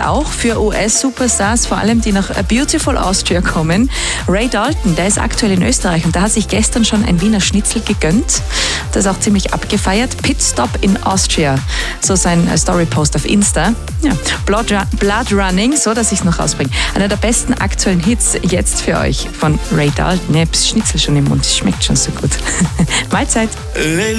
auch für US-Superstars, vor allem die nach Beautiful Austria kommen. Ray Dalton, der ist aktuell in Österreich und da hat sich gestern schon ein Wiener Schnitzel gegönnt. Das ist auch ziemlich abgefeiert. Pit Stop in Austria, so sein Storypost auf Insta. Ja. Blood Running, so dass ich es noch rausbringe. Einer der besten aktuellen Hits jetzt für euch von Ray Dalton. Ich habe das Schnitzel schon im Mund, es schmeckt schon so gut. Mahlzeit.